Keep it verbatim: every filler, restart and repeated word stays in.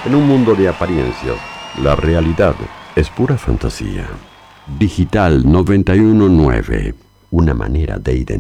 En un mundo de apariencias, la realidad es pura fantasía. Digital noventa y uno punto nueve, una manera de identificar.